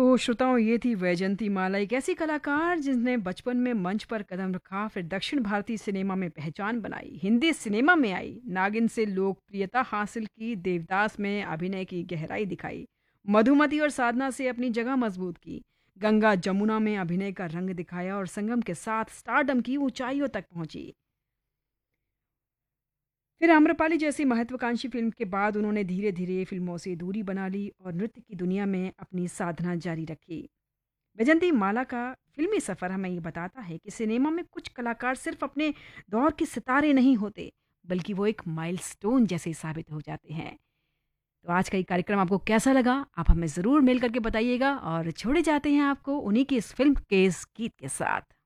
तो श्रोताओं, ये थी वैजंती माला, एक ऐसी कलाकार जिसने बचपन में मंच पर कदम रखा, फिर दक्षिण भारतीय सिनेमा में पहचान बनाई, हिंदी सिनेमा में आई, नागिन से लोकप्रियता हासिल की, देवदास में अभिनय की गहराई दिखाई, मधुमति और साधना से अपनी जगह मजबूत की, गंगा जमुना में अभिनय का रंग दिखाया और संगम के साथ स्टारडम की ऊंचाइयों तक पहुंची। फिर आम्रपाली जैसी महत्वाकांक्षी फिल्म के बाद उन्होंने धीरे धीरे फिल्मों से दूरी बना ली और नृत्य की दुनिया में अपनी साधना जारी रखी। वैजंती माला का फिल्मी सफ़र हमें ये बताता है कि सिनेमा में कुछ कलाकार सिर्फ अपने दौर के सितारे नहीं होते, बल्कि वो एक माइलस्टोन जैसे साबित हो जाते हैं। तो आज का ये कार्यक्रम आपको कैसा लगा, आप हमें ज़रूर मेल करके बताइएगा और छोड़े जाते हैं आपको उन्हीं की इस फिल्म के इस गीत के साथ।